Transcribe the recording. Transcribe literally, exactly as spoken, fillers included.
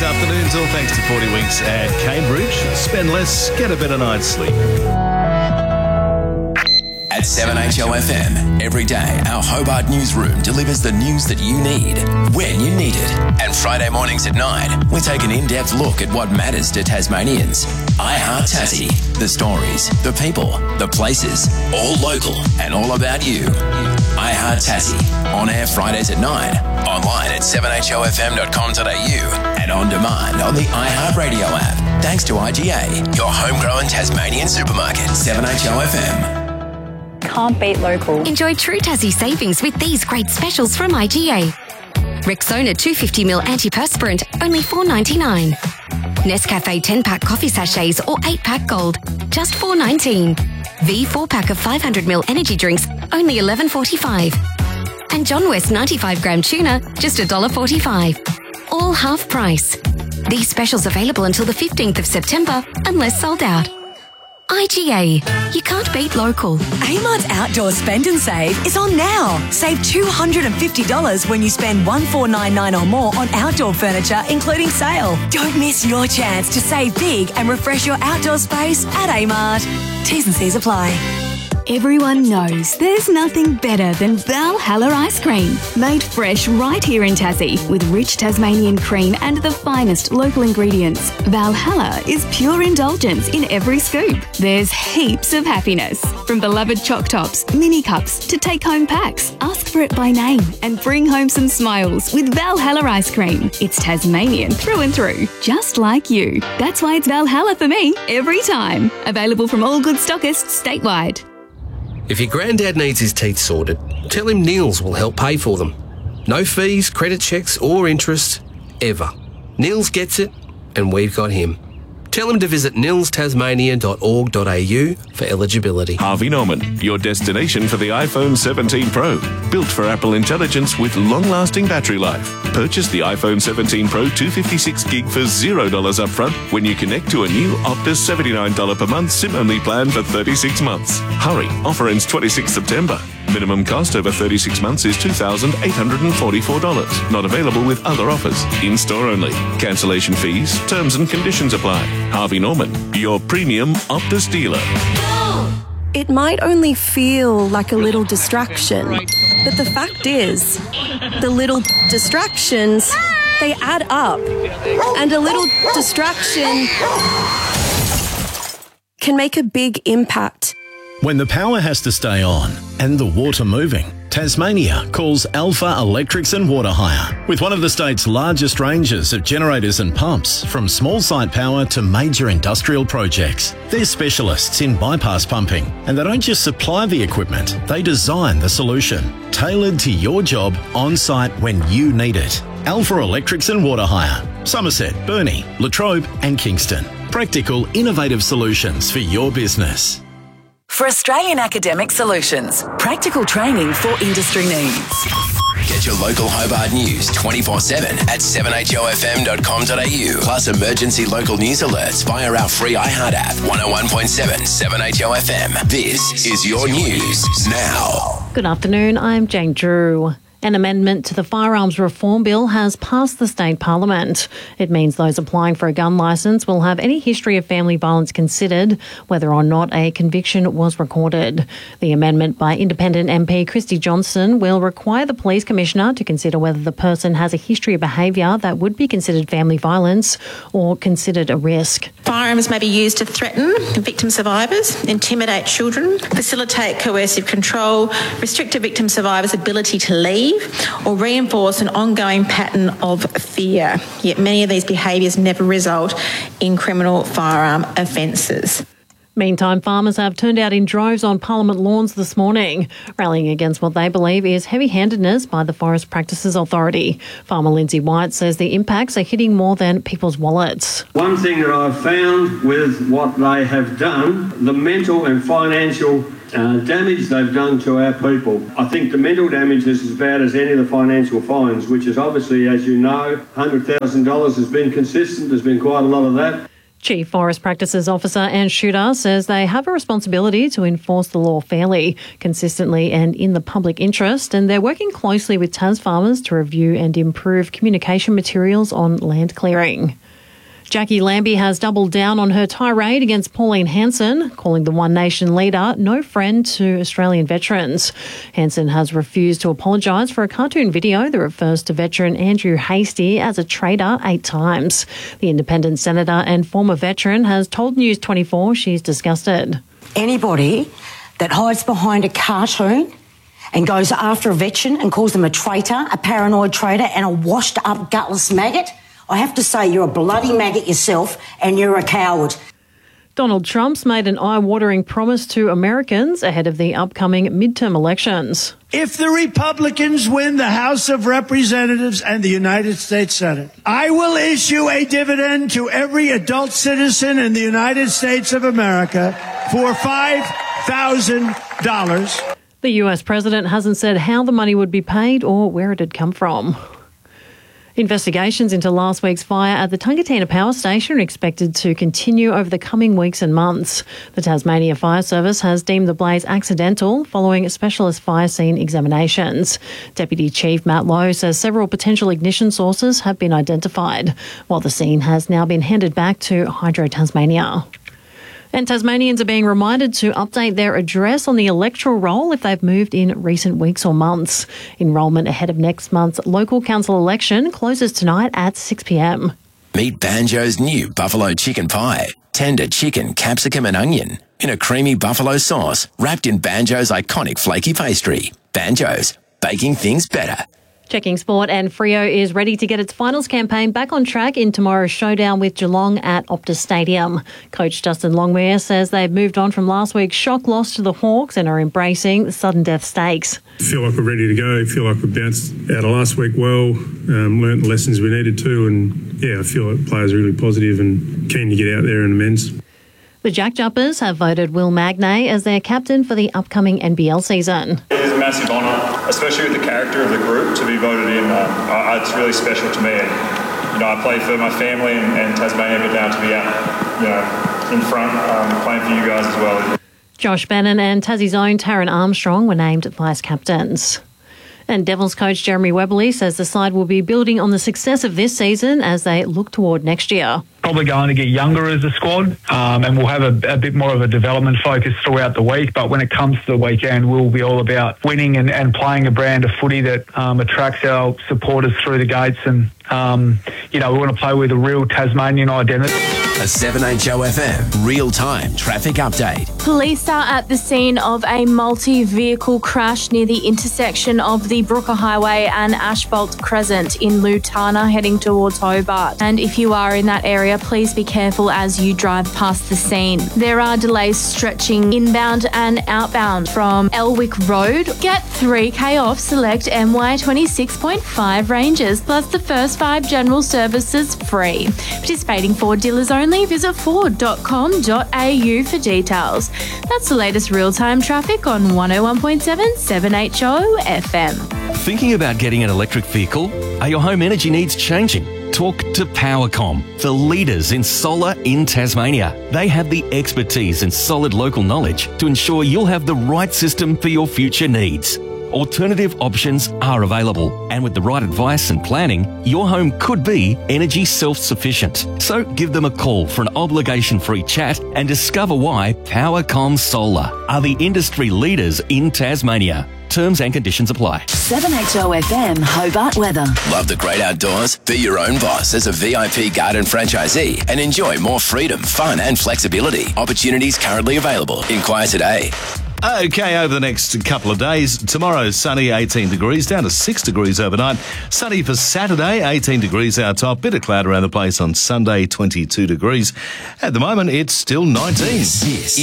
afternoons, all thanks to forty Winks at Cambridge. Spend less, get a better night's sleep. At seven H O F M, every day our Hobart newsroom delivers the news that you need, when you need it. And Friday mornings at nine, we take an in-depth look at what matters to Tasmanians. I Heart Tassie, the stories, the people, the places, all local and all about you. I Heart Tassie, on air Fridays at nine, online at seven h o f m dot com dot a u and on demand on the iHeartRadio app. Thanks to I G A, your homegrown Tasmanian supermarket. seven H O F M. Can't beat local. Enjoy true Tassie savings with these great specials from I G A. Rexona two hundred fifty milliliter antiperspirant, only four ninety-nine. Nescafe ten pack coffee sachets or eight pack gold, just four nineteen. V four pack of five hundred milliliter energy drinks, only eleven forty-five. And John West ninety-five gram tuna, just one dollar forty-five. All half price. These specials available until the fifteenth of September, unless sold out. I G A. You can't beat local. Amart's Outdoor Spend and Save is on now. Save two hundred fifty dollars when you spend one thousand four hundred ninety-nine dollars or more on outdoor furniture, including sale. Don't miss your chance to save big and refresh your outdoor space at Amart. T's and C's apply. Everyone knows there's nothing better than Valhalla ice cream. Made fresh right here in Tassie with rich Tasmanian cream and the finest local ingredients. Valhalla is pure indulgence in every scoop. There's heaps of happiness. From beloved choc tops, mini cups to take-home packs. Ask for it by name and bring home some smiles with Valhalla ice cream. It's Tasmanian through and through, just like you. That's why it's Valhalla for me every time. Available from all good stockists statewide. If your granddad needs his teeth sorted, tell him Niels will help pay for them. No fees, credit checks or interest, ever. Niels gets it, and we've got him. Tell him to visit nils tasmania dot org dot a u for eligibility. Harvey Norman, your destination for the iPhone seventeen Pro. Built for Apple Intelligence with long-lasting battery life. Purchase the iPhone seventeen Pro two hundred fifty-six gig for zero dollars upfront when you connect to a new Optus seventy-nine dollars per month SIM-only plan for thirty-six months. Hurry, offer ends twenty-sixth September. Minimum cost over thirty-six months is two thousand eight hundred forty-four dollars. Not available with other offers. In-store only. Cancellation fees, terms and conditions apply. Harvey Norman, your premium Optus dealer. It might only feel like a little distraction, but the fact is, the little distractions, they add up. And a little distraction can make a big impact. When the power has to stay on and the water moving, Tasmania calls Alpha Electrics and Water Hire. With one of the state's largest ranges of generators and pumps, from small site power to major industrial projects. They're specialists in bypass pumping, and they don't just supply the equipment, they design the solution, tailored to your job on site when you need it. Alpha Electrics and Water Hire. Somerset, Burnie, Latrobe and Kingston. Practical, innovative solutions for your business. For Australian Academic Solutions, practical training for industry needs. Get your local Hobart news twenty-four seven at seven h o f m dot com dot a u. Plus emergency local news alerts via our free iHeart app. one oh one point seven, seven H O F M. This is your news now. Good afternoon, I'm Jane Drew. An amendment to the Firearms Reform Bill has passed the state parliament. It means those applying for a gun licence will have any history of family violence considered, whether or not a conviction was recorded. The amendment by independent M P Christy Johnson will require the police commissioner to consider whether the person has a history of behaviour that would be considered family violence or considered a risk. Firearms may be used to threaten victim survivors, intimidate children, facilitate coercive control, restrict a victim survivor's ability to leave, or reinforce an ongoing pattern of fear. Yet many of these behaviours never result in criminal firearm offences. Meantime, farmers have turned out in droves on Parliament lawns this morning, rallying against what they believe is heavy-handedness by the Forest Practices Authority. Farmer Lindsay White says the impacts are hitting more than people's wallets. One thing that I've found with what they have done, the mental and financial uh, damage they've done to our people. I think the mental damage is as bad as any of the financial fines, which is obviously, as you know, one hundred thousand dollars has been consistent. There's been quite a lot of that. Chief Forest Practices Officer Anne Shooter says they have a responsibility to enforce the law fairly, consistently and in the public interest, and they're working closely with Tas farmers to review and improve communication materials on land clearing. Jackie Lambie has doubled down on her tirade against Pauline Hanson, calling the One Nation leader no friend to Australian veterans. Hanson has refused to apologise for a cartoon video that refers to veteran Andrew Hastie as a traitor eight times. The independent senator and former veteran has told News twenty-four she's disgusted. Anybody that hides behind a cartoon and goes after a veteran and calls them a traitor, a paranoid traitor and a washed-up gutless maggot, I have to say you're a bloody maggot yourself and you're a coward. Donald Trump's made an eye-watering promise to Americans ahead of the upcoming midterm elections. If the Republicans win the House of Representatives and the United States Senate, I will issue a dividend to every adult citizen in the United States of America for five thousand dollars. The U S president hasn't said how the money would be paid or where it had come from. Investigations into last week's fire at the Tungatina Power Station are expected to continue over the coming weeks and months. The Tasmania Fire Service has deemed the blaze accidental following specialist fire scene examinations. Deputy Chief Matt Lowe says several potential ignition sources have been identified, while the scene has now been handed back to Hydro Tasmania. And Tasmanians are being reminded to update their address on the electoral roll if they've moved in recent weeks or months. Enrolment ahead of next month's local council election closes tonight at six p m. Meet Banjo's new buffalo chicken pie. Tender chicken, capsicum and onion in a creamy buffalo sauce wrapped in Banjo's iconic flaky pastry. Banjo's, baking things better. Checking sport, and Freo is ready to get its finals campaign back on track in tomorrow's showdown with Geelong at Optus Stadium. Coach Justin Longmire says they've moved on from last week's shock loss to the Hawks and are embracing the sudden death stakes. Feel like we're ready to go. Feel like we bounced out of last week well, um, learnt the lessons we needed to, and yeah, I feel like players are really positive and keen to get out there and amends. The Jack Jumpers have voted Will Magnay as their captain for the upcoming N B L season. It is a massive honour, especially with the character of the group, to be voted in. Uh, it's really special to me. And, you know, I play for my family and, and Tasmania, but now to be out, you know, in front, um, playing for you guys as well. Josh Bannon and Tassie's own Taron Armstrong were named vice captains. And Devils coach Jeremy Webberley says the side will be building on the success of this season as they look toward next year. Probably going to get younger as a squad, um, and we'll have a, a bit more of a development focus throughout the week. But when it comes to the weekend, we'll be all about winning and, and playing a brand of footy that um, attracts our supporters through the gates. And, um, you know, we want to play with a real Tasmanian identity. A seven H O F M real-time traffic update. Police are at the scene of a multi-vehicle crash near the intersection of the Brooker Highway and Asphalt Crescent in Lutana heading towards Hobart. And if you are in that area, please be careful as you drive past the scene. There are delays stretching inbound and outbound from Elwick Road. Get three K off select M Y twenty-six point five ranges, plus the first five general services free. Participating Ford dealers only. Visit ford dot com dot a u for details. That's the latest real-time traffic on one oh one point seven seven H O F M. Thinking about getting an electric vehicle? Are your home energy needs changing? Talk to Powercom, the leaders in solar in Tasmania. They have the expertise and solid local knowledge to ensure you'll have the right system for your future needs. Alternative options are available, and with the right advice and planning, your home could be energy self-sufficient. So give them a call for an obligation-free chat and discover why Powercom Solar are the industry leaders in Tasmania. Terms and conditions apply. seven H O F M Hobart weather. Love the great outdoors? Be your own boss as a V I P garden franchisee and enjoy more freedom, fun and flexibility. Opportunities currently available. Inquire today. Okay, over the next couple of days, tomorrow sunny, eighteen degrees, down to six degrees overnight. Sunny for Saturday, eighteen degrees our top. Bit of cloud around the place on Sunday, twenty-two degrees. At the moment, it's still nineteen. This